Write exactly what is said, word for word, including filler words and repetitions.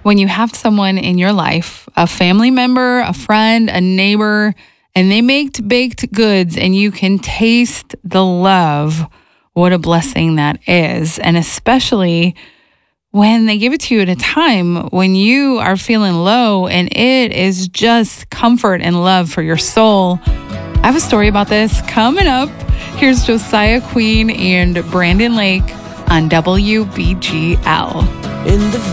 when you have someone in your life, a family member, a friend, a neighbor, and they make baked goods and you can taste the love, what a blessing that is. And especially when they give it to you at a time when you are feeling low and it is just comfort and love for your soul. I have a story about this coming up. Here's Josiah Queen and Brandon Lake on W B G L. In the